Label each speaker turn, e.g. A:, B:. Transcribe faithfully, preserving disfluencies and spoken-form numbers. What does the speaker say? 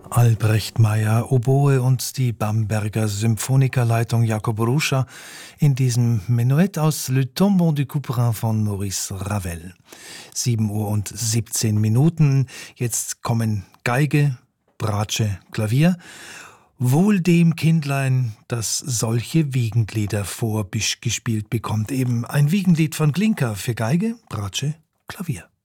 A: Albrecht Meyer, Oboe und die Bamberger Symphonikerleitung Jakob Ruscha in diesem Menuett aus Le Tombeau du Couperin von Maurice Ravel. sieben Uhr und siebzehn Minuten. Jetzt kommen Geige, Bratsche, Klavier. Wohl dem Kindlein, das solche Wiegenlieder vorgespielt bekommt. Eben ein Wiegenlied von Glinka für Geige, Bratsche, Klavier.